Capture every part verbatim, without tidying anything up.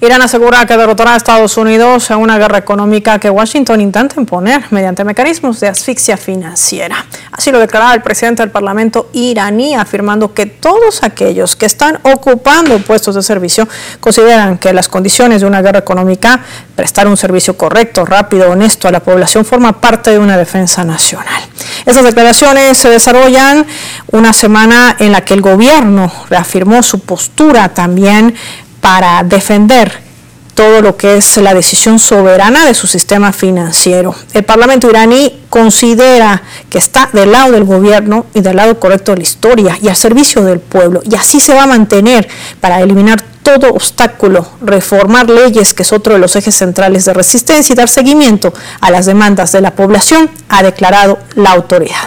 Irán asegura que derrotará a Estados Unidos en una guerra económica que Washington intenta imponer mediante mecanismos de asfixia financiera. Así lo declaraba el presidente del Parlamento iraní, afirmando que todos aquellos que están ocupando puestos de servicio consideran que las condiciones de una guerra económica, prestar un servicio correcto, rápido, honesto a la población, forma parte de una defensa nacional. Esas declaraciones se desarrollan una semana en la que el gobierno reafirmó su postura también para defender todo lo que es la decisión soberana de su sistema financiero. El Parlamento iraní considera que está del lado del gobierno y del lado correcto de la historia y al servicio del pueblo, y así se va a mantener para eliminar todo obstáculo, reformar leyes, que es otro de los ejes centrales de resistencia, y dar seguimiento a las demandas de la población, ha declarado la autoridad.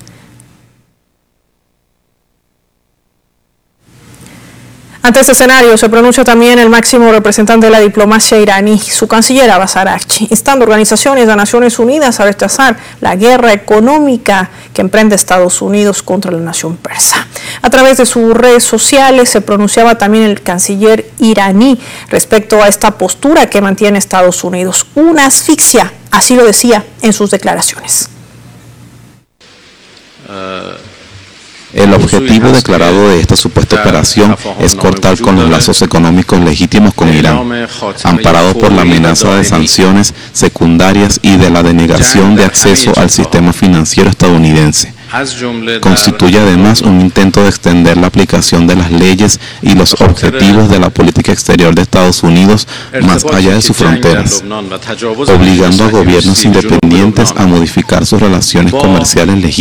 Ante este escenario se pronuncia también el máximo representante de la diplomacia iraní, su canciller Abbas Araghchi, instando organizaciones de Naciones Unidas a rechazar la guerra económica que emprende Estados Unidos contra la nación persa. A través de sus redes sociales se pronunciaba también el canciller iraní respecto a esta postura que mantiene Estados Unidos, una asfixia, así lo decía en sus declaraciones. Uh... El objetivo declarado de esta supuesta operación es cortar con los lazos económicos legítimos con Irán, amparados por la amenaza de sanciones secundarias y de la denegación de acceso al sistema financiero estadounidense. Constituye además un intento de extender la aplicación de las leyes y los objetivos de la política exterior de Estados Unidos más allá de sus fronteras, obligando a gobiernos independientes a modificar sus relaciones comerciales legítimas.